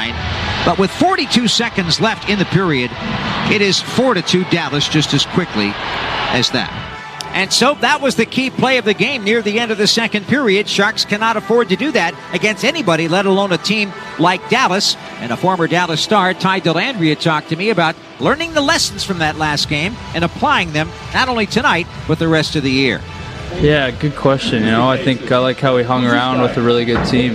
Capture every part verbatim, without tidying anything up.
line. But with forty-two seconds left in the period, it is four to two Dallas just as quickly as that. And so that was the key play of the game near the end of the second period. Sharks cannot afford to do that against anybody, let alone a team like Dallas. And a former Dallas star, Ty Dellandrea, talked to me about learning the lessons from that last game and applying them not only tonight, but the rest of the year. Yeah, good question. You know, I think I like how we hung around with a really good team.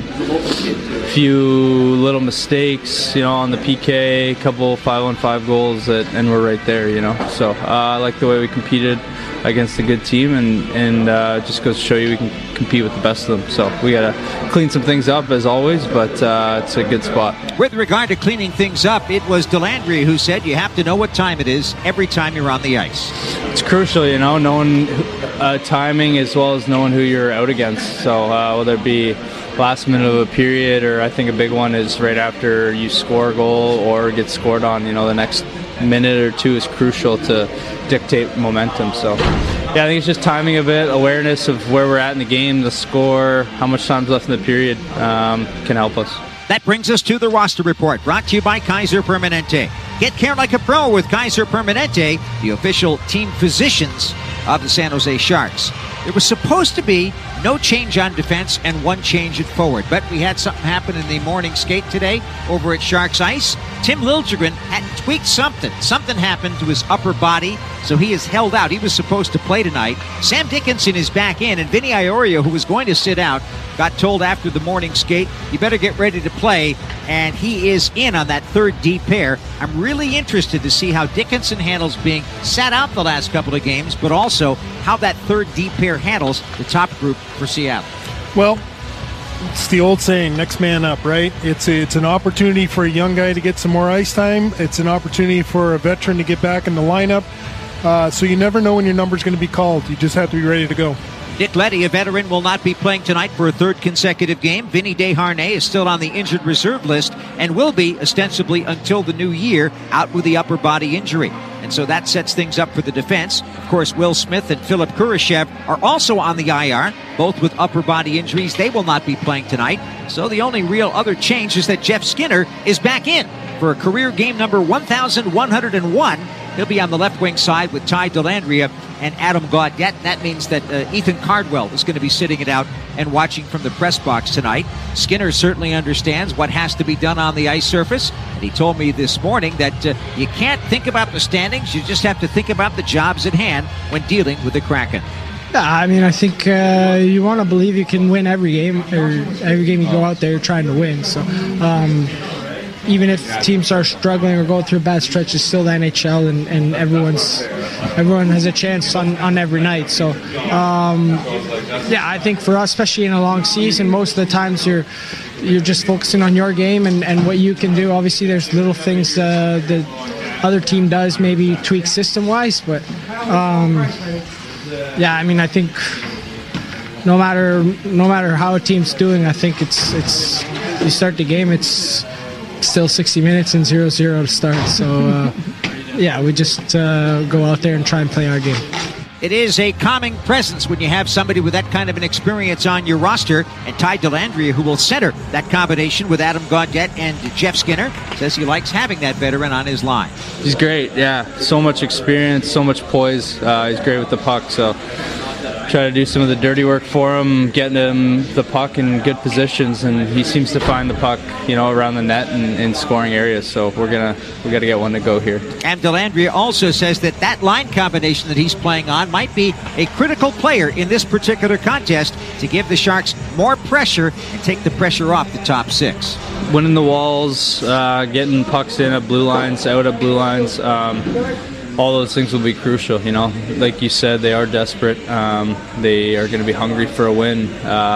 A few little mistakes, you know, on the P K, a couple five-on-five goals, that, and we're right there, you know. So uh, I like the way we competed against a good team, and, and uh, just goes to show you we can compete with the best of them. So we got to clean some things up, as always, but uh, it's a good spot. With regard to cleaning things up, it was Dellandrea who said you have to know what time it is every time you're on the ice. It's crucial, you know, knowing uh, timing as well as knowing who you're out against. So uh, whether it be last minute of a period, or I think a big one is right after you score a goal or get scored on, you know, the next minute or two is crucial to dictate momentum. So yeah, I think it's just timing a bit, awareness of where we're at in the game, the score, how much time's left in the period um, can help us. That brings us to the roster report, brought to you by Kaiser Permanente. Get care like a pro with Kaiser Permanente, the official team physicians of the San Jose Sharks. There was supposed to be no change on defense and one change at forward, but we had something happen in the morning skate today over at Sharks Ice. Tim Liljegren had tweaked something. Something happened to his upper body, so he is held out. He was supposed to play tonight. Sam Dickinson is back in, and Vinny Iorio, who was going to sit out, got told after the morning skate, you better get ready to play, and he is in on that third D pair. I'm really interested to see how Dickinson handles being sat out the last couple of games, but also how that third D pair handles the top group for Seattle. Well, it's the old saying, next man up, right? It's a, it's an opportunity for a young guy to get some more ice time. It's an opportunity for a veteran to get back in the lineup. Uh, so you never know when your number's going to be called. You just have to be ready to go. Nick Leddy, a veteran, will not be playing tonight for a third consecutive game. Vinny Desharnais is still on the injured reserve list and will be ostensibly until the new year, out with the upper body injury. And so that sets things up for the defense. Of course, Will Smith and Philip Kurashev are also on the I R, both with upper body injuries. They will not be playing tonight. So the only real other change is that Jeff Skinner is back in for a career game number one thousand one hundred one. He'll be on the left wing side with Ty Dellandrea and Adam Gaudette. That means that uh, Ethan Cardwell is going to be sitting it out and watching from the press box tonight. Skinner certainly understands what has to be done on the ice surface, and he told me this morning that uh, you can't think about the standings, you just have to think about the jobs at hand when dealing with the Kraken. I mean, I think uh, you want to believe you can win every game, or every game you go out there trying to win. So um, even if teams are struggling or going through a bad stretch, it's still the N H L, and, and everyone's everyone has a chance on, on every night. So um, yeah, I think for us, especially in a long season, most of the times you're you're just focusing on your game and, and what you can do. Obviously, there's little things uh, the other team does, maybe tweak system-wise, but um, yeah, I mean, I think no matter no matter how a team's doing, I think it's it's you start the game, it's still sixty minutes and zero zero to start. So uh, yeah, we just uh, go out there and try and play our game. It is a calming presence when you have somebody with that kind of an experience on your roster. And Ty Dellandrea, who will center that combination with Adam Gaudette and Jeff Skinner, says he likes having that veteran on his line. He's great, yeah. So much experience, so much poise. Uh, he's great with the puck, so try to do some of the dirty work for him, getting him the puck in good positions, and he seems to find the puck, you know, around the net and in scoring areas. So we're gonna we got to get one to go here. And Dellandrea also says that that line combination that he's playing on might be a critical player in this particular contest to give the Sharks more pressure and take the pressure off the top six. Winning the walls, uh, getting pucks in at blue lines, out at blue lines. Um, all those things will be crucial, you know. Like you said, they are desperate. Um, they are going to be hungry for a win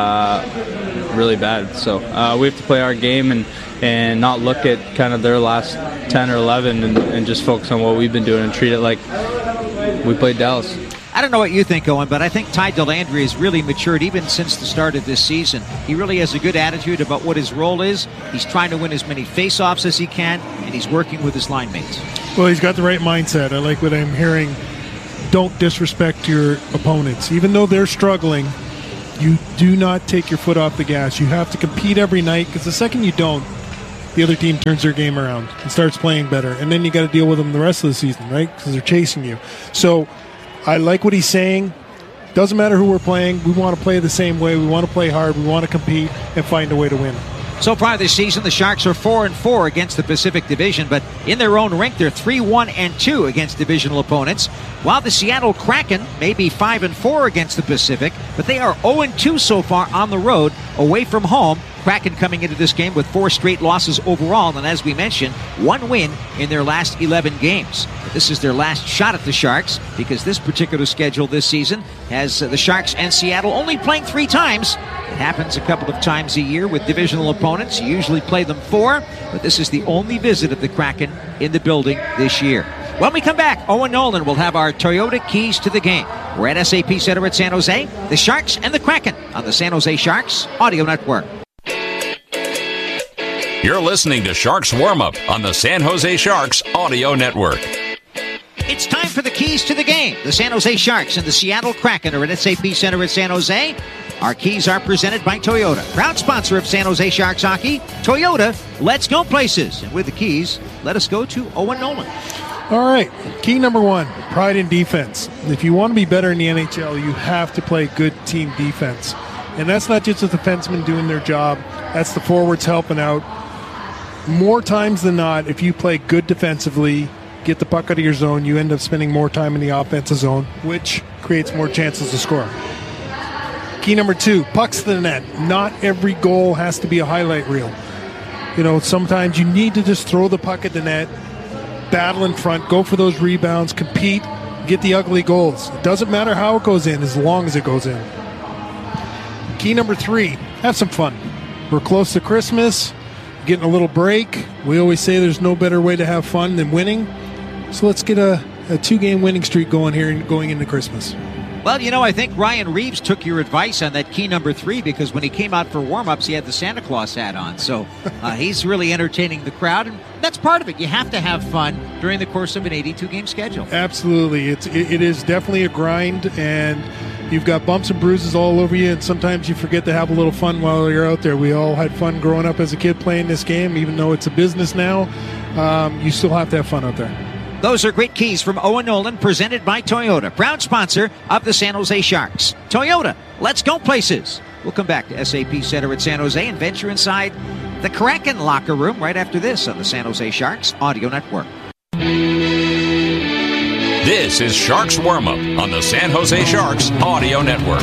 uh, really bad. So uh, we have to play our game and, and not look at kind of their last ten or eleven and, and just focus on what we've been doing and treat it like we played Dallas. I don't know what you think, Owen, but I think Ty Dellandrea has really matured even since the start of this season. He really has a good attitude about what his role is. He's trying to win as many face-offs as he can, and he's working with his line mates. Well, he's got the right mindset. I like what I'm hearing. Don't disrespect your opponents. Even though they're struggling, you do not take your foot off the gas. You have to compete every night, because the second you don't, the other team turns their game around and starts playing better. And then you got to deal with them the rest of the season, right? Because they're chasing you. So I like what he's saying. Doesn't matter who we're playing. We want to play the same way. We want to play hard. We want to compete and find a way to win. So far this season, the Sharks are four and four against the Pacific Division, but in their own rink, they're three one and two against divisional opponents. While the Seattle Kraken may be five and four against the Pacific, but they are oh and two so far on the road, away from home. Kraken coming into this game with four straight losses overall, and as we mentioned, one win in their last eleven games. But this is their last shot at the Sharks, because this particular schedule this season has uh, the Sharks and Seattle only playing three times. It happens a couple of times a year with divisional opponents. You usually play them four, but this is the only visit of the Kraken in the building this year. When we come back, Owen Nolan will have our Toyota keys to the game. We're at S A P Center at San Jose, the Sharks and the Kraken on the San Jose Sharks Audio Network. You're listening to Sharks Warm-Up on the San Jose Sharks Audio Network. It's time for the keys to the game. The San Jose Sharks and the Seattle Kraken are at S A P Center at San Jose. Our keys are presented by Toyota, proud sponsor of San Jose Sharks hockey. Toyota, let's go places. And with the keys, let us go to Owen Nolan. All right, key number one, pride in defense. If you want to be better in the N H L, you have to play good team defense. And that's not just the defensemen doing their job. That's the forwards helping out. More times than not, if you play good defensively, get the puck out of your zone, you end up spending more time in the offensive zone, which creates more chances to score. Key number two, pucks to the net. Not every goal has to be a highlight reel. You know, sometimes you need to just throw the puck at the net, battle in front, go for those rebounds, compete, get the ugly goals. It doesn't matter how it goes in as long as it goes in. Key number three, have some fun. We're close to Christmas, getting a little break. We always say there's no better way to have fun than winning. So let's get a, a two-game winning streak going here and going into Christmas. Well, you know, I think Ryan Reeves took your advice on that key number three, because when he came out for warm-ups, he had the Santa Claus hat on. So uh, he's really entertaining the crowd, and that's part of it. You have to have fun during the course of an eighty-two game schedule. Absolutely. It's, it, it is definitely a grind, and you've got bumps and bruises all over you, and sometimes you forget to have a little fun while you're out there. We all had fun growing up as a kid playing this game, even though it's a business now. Um, you still have to have fun out there. Those are great keys from Owen Nolan, presented by Toyota, proud sponsor of the San Jose Sharks. Toyota, let's go places. We'll come back to S A P Center at San Jose and venture inside the Kraken locker room right after this on the San Jose Sharks Audio Network. This is Sharks Warm-Up on the San Jose Sharks Audio Network.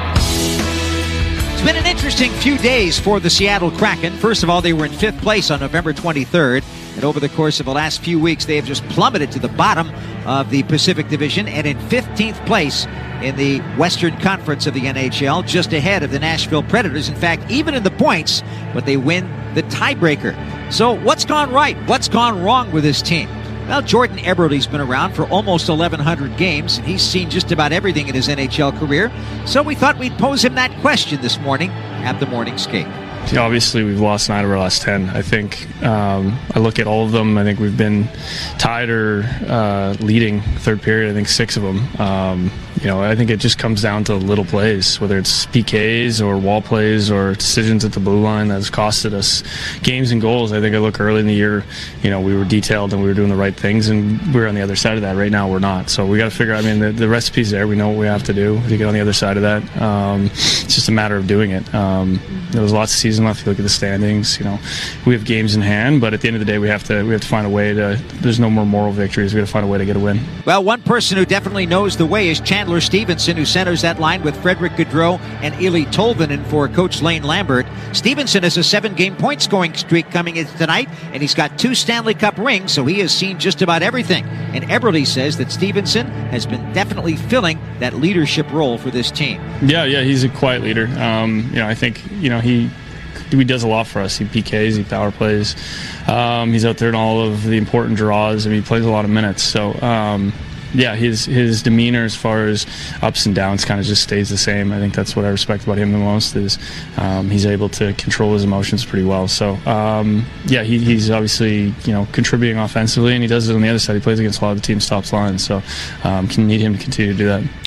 It's been an interesting few days for the Seattle Kraken. First of all, they were in fifth place on November twenty-third. And over the course of the last few weeks, they have just plummeted to the bottom of the Pacific Division and in fifteenth place in the Western Conference of the N H L, just ahead of the Nashville Predators. In fact, even in the points, but they win the tiebreaker. So what's gone right? What's gone wrong with this team? Well, Jordan Eberle's been around for almost eleven hundred games, and he's seen just about everything in his N H L career. So we thought we'd pose him that question this morning at the Morning Skate. Yeah, obviously, we've lost nine of our last ten. I think um, I look at all of them. I think we've been tied or uh, leading third period. I think six of them. Um, you know, I think it just comes down to little plays, whether it's P Ks or wall plays or decisions at the blue line that has costed us games and goals. I think I look early in the year, you know, we were detailed and we were doing the right things, and we're on the other side of that. Right now, we're not. So we got to figure out. I mean, the, the recipe's there. We know what we have to do to get on the other side of that. Um, it's just a matter of doing it. Um, there was lots of season left. If you look at the standings, you know, we have games in hand, but at the end of the day, we have to we have to find a way to. There's no more moral victories. We got to find a way to get a win. Well, one person who definitely knows the way is Chandler Stevenson, who centers that line with Frederick Gaudreau and Eli Tolvanen for Coach Lane Lambert. Stevenson has a seven-game point-scoring streak coming in tonight, and he's got two Stanley Cup rings, so he has seen just about everything. And Eberle says that Stevenson has been definitely filling that leadership role for this team. Yeah, yeah, he's a quiet leader. Um, you know, I think you know he. He does a lot for us. He P Ks, he power plays. Um, he's out there in all of the important draws. I mean, he plays a lot of minutes. So, um, yeah, his his demeanor as far as ups and downs kind of just stays the same. I think that's what I respect about him the most is um, he's able to control his emotions pretty well. So, um, yeah, he, he's obviously you know contributing offensively, and he does it on the other side. He plays against a lot of the team's top lines. So, um, can need him to continue to do that.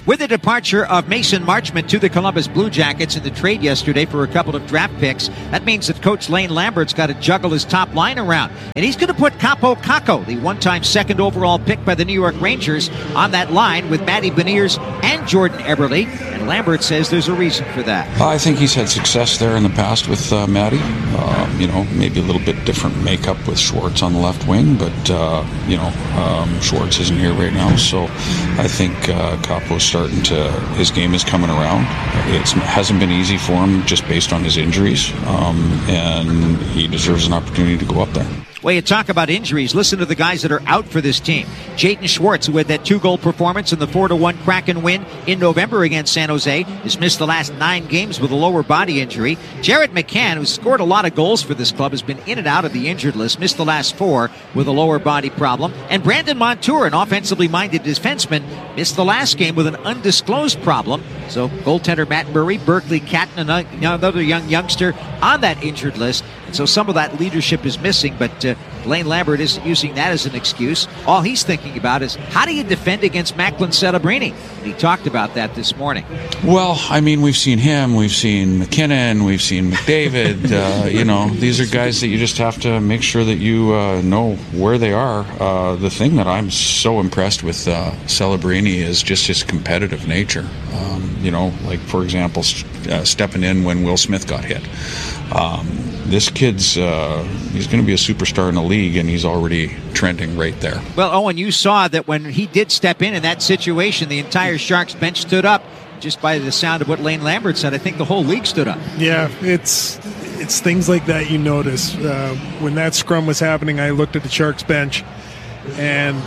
With the departure of Mason Marchment to the Columbus Blue Jackets in the trade yesterday for a couple of draft picks, that means that Coach Lane Lambert's got to juggle his top line around. And he's going to put Kaapo Kakko, the one-time second overall pick by the New York Rangers, on that line with Matty Beniers and Jordan Eberle. And Lambert says there's a reason for that. I think he's had success there in the past with uh, Matty. Uh, you know, maybe a little bit different makeup with Schwartz on the left wing, but, uh, you know, um, Schwartz isn't here right now. So I think uh, Kaapo's starting to, his game is coming around. It hasn't been easy for him just based on his injuries, um, and he deserves an opportunity to go up there. Well, you talk about injuries. Listen to the guys that are out for this team. Jaden Schwartz, who had that two-goal performance in the four to one Kraken win in November against San Jose, has missed the last nine games with a lower body injury. Jared McCann, who's scored a lot of goals for this club, has been in and out of the injured list, missed the last four with a lower body problem. And Brandon Montour, an offensively minded defenseman, missed the last game with an undisclosed problem. So goaltender Matt Murray, Berkeley Catton, another young youngster on that injured list. And so some of that leadership is missing, but uh, Lane Lambert isn't using that as an excuse. All he's thinking about is, how do you defend against Macklin Celebrini? And he talked about that this morning. Well, I mean, we've seen him, we've seen McKinnon, we've seen McDavid. uh, you know, these are guys that you just have to make sure that you uh, know where they are. Uh, the thing that I'm so impressed with uh, Celebrini is just his competitive nature. Um, you know, like, for example, st- uh, stepping in when Will Smith got hit. Um, this kid's, uh, he's going to be a superstar in the league, and he's already trending right there. Well, Owen, you saw that when he did step in in that situation, the entire Sharks bench stood up. Just by the sound of what Lane Lambert said, I think the whole league stood up. Yeah, it's it's things like that you notice. Uh, when that scrum was happening, I looked at the Sharks bench, and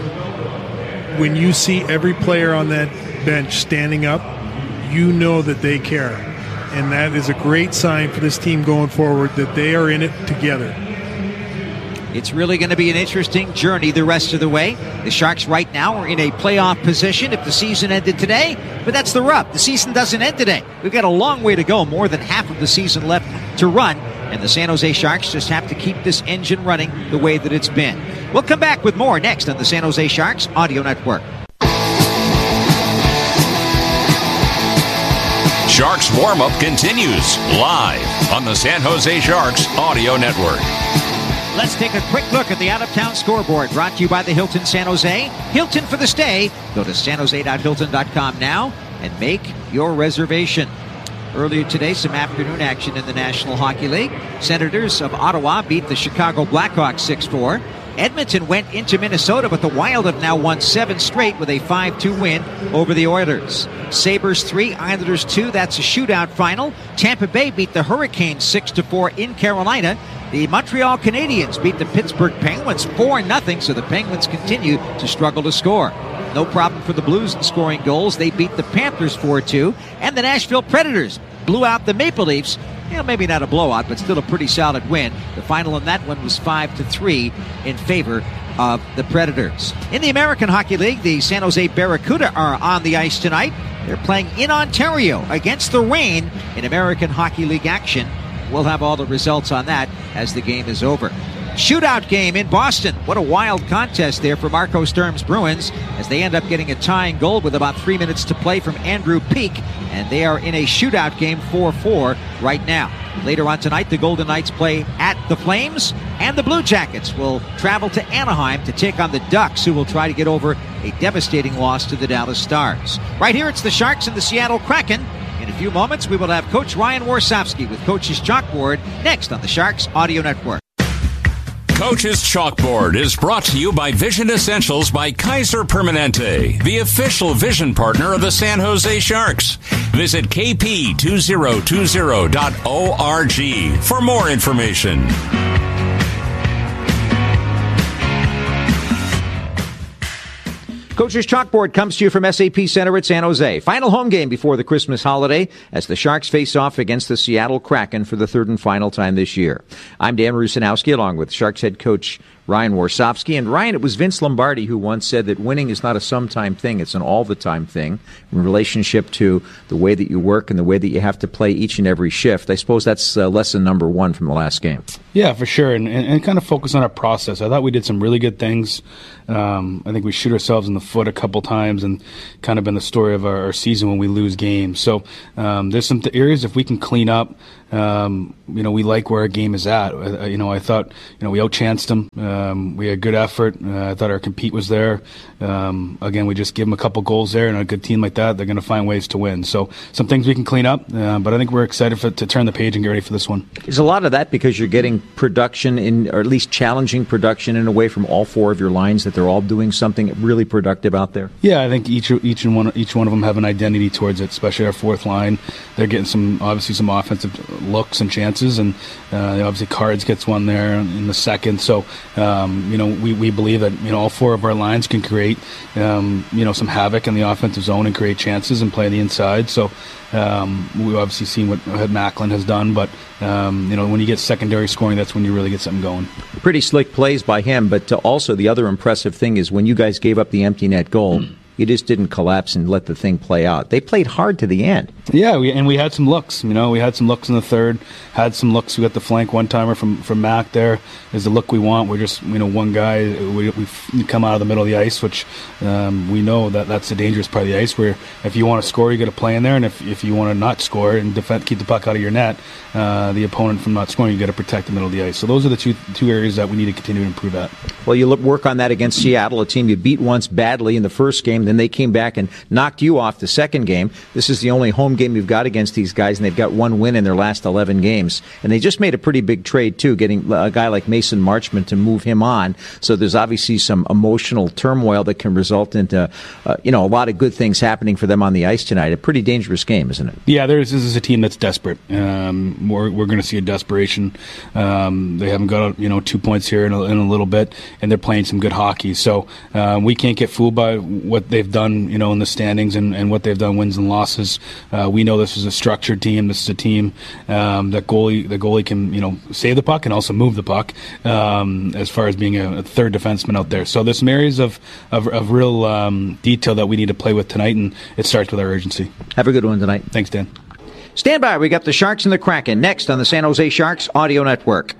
when you see every player on that bench standing up, you know that they care. And that is a great sign for this team going forward, that they are in it together. It's really going to be an interesting journey the rest of the way. The Sharks right now are in a playoff position if the season ended today, but that's the rub. The season doesn't end today. We've got a long way to go, more than half of the season left to run, and the San Jose Sharks just have to keep this engine running the way that it's been. We'll come back with more next on the San Jose Sharks Audio Network. Sharks warm-up continues live on the San Jose Sharks Audio Network. Let's take a quick look at the out-of-town scoreboard, brought to you by the Hilton San Jose. Hilton for the stay. Go to san jose dot hilton dot com now and make your reservation. Earlier today, some afternoon action in the National Hockey League. Senators of Ottawa beat the Chicago Blackhawks six four. Edmonton went into Minnesota, but the Wild have now won seven straight with a five two win over the Oilers. Sabres three, Islanders two. That's a shootout final. Tampa Bay beat the Hurricanes six to four in Carolina. The Montreal Canadiens beat the Pittsburgh Penguins four nothing, so the Penguins continue to struggle to score. No problem for the Blues in scoring goals. They beat the Panthers four two. And the Nashville Predators blew out the Maple Leafs. You know, maybe not a blowout, but still a pretty solid win. The final in that one was five to three in favor of the Predators. In the American Hockey League, the San Jose Barracuda are on the ice tonight. They're playing in Ontario against the Reign in American Hockey League action. We'll have all the results on that as the game is over. Shootout game in Boston. What a wild contest there for Marco Sturm's Bruins, as they end up getting a tying goal with about three minutes to play from Andrew Peak, and they are in a shootout game four four right now. Later on tonight, the Golden Knights play at the Flames, and the Blue Jackets will travel to Anaheim to take on the Ducks, who will try to get over a devastating loss to the Dallas Stars. Right here, it's the Sharks and the Seattle Kraken. In a few moments, we will have Coach Ryan Warsofsky with Coach's Chalkboard next on the Sharks Audio Network. Coach's Chalkboard is brought to you by Vision Essentials by Kaiser Permanente, the official vision partner of the San Jose Sharks. Visit k p two zero two zero dot org for more information. Coach's Chalkboard comes to you from S A P Center at San Jose. Final home game before the Christmas holiday as the Sharks face off against the Seattle Kraken for the third and final time this year. I'm Dan Rusanowski along with Sharks head coach Ryan Warsofsky. And Ryan, it was Vince Lombardi who once said that winning is not a sometime thing, it's an all-the-time thing in relationship to the way that you work and the way that you have to play each and every shift. I suppose that's uh, lesson number one from the last game. Yeah, for sure, and, and, and kind of focus on our process. I thought we did some really good things. Um, I think we shoot ourselves in the foot a couple times, and kind of been the story of our, our season when we lose games. So um, there's some th- areas if we can clean up. Um, you know, we like where our game is at. Uh, you know, I thought, you know, we outchanced them. Um, we had good effort. Uh, I thought our compete was there. Um, again, we just give them a couple goals there, and a good team like that, they're going to find ways to win. So some things we can clean up, uh, but I think we're excited for, to turn the page and get ready for this one. Is a lot of that because you're getting production in, or at least challenging production in a way from all four of your lines, that they're all doing something really productive out there? Yeah, I think each each and one each one of them have an identity towards it, especially our fourth line. They're getting some obviously some offensive looks and chances, and uh, obviously Cards gets one there in the second. So um, you know, we, we believe that, you know, all four of our lines can create um, you know, some havoc in the offensive zone and create chances and play the inside. So um, we've obviously seen what Macklin has done, but um, you know, when you get secondary scoring, that's when you really get something going. Pretty slick plays by him, but uh, also the other impressive thing is when you guys gave up the empty net goal, you just didn't collapse and let the thing play out. They played hard to the end. Yeah, we, and we had some looks. You know, we had some looks in the third. Had some looks. We got the flank one timer from from Mac. There is the look we want. We're just, you know, one guy. We we come out of the middle of the ice, which um, we know that that's the dangerous part of the ice. Where if you want to score, you got to play in there, and if if you want to not score and defend, keep the puck out of your net, uh, the opponent from not scoring, you got to protect the middle of the ice. So those are the two two areas that we need to continue to improve at. Well, you look, work on that against Seattle, a team you beat once badly in the first game. Then they came back and knocked you off the second game. This is the only home game you've got against these guys, and they've got one win in their last eleven games. And they just made a pretty big trade, too, getting a guy like Mason Marchment to move him on. So there's obviously some emotional turmoil that can result into, uh, you know, a lot of good things happening for them on the ice tonight. A pretty dangerous game, isn't it? Yeah, there's, this is a team that's desperate. Um, we're we're going to see a desperation. Um, they haven't got, you know, two points here in a, in a little bit, and they're playing some good hockey. So uh, we can't get fooled by what they've done, you know, in the standings and, and what they've done, wins and losses. Uh, we know this is a structured team. This is a team um, that goalie the goalie can, you know, save the puck and also move the puck, um, as far as being a, a third defenseman out there. So there's some areas of, of, of real um, detail that we need to play with tonight, and it starts with our urgency. Have a good one tonight. Thanks, Dan. Stand by. We got the Sharks and the Kraken next on the San Jose Sharks Audio Network.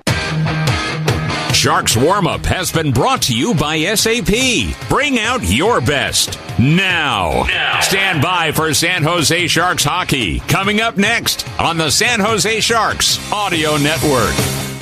Sharks Warm-Up has been brought to you by S A P. Bring out your best now. now. Stand by for San Jose Sharks hockey. Coming up next on the San Jose Sharks Audio Network.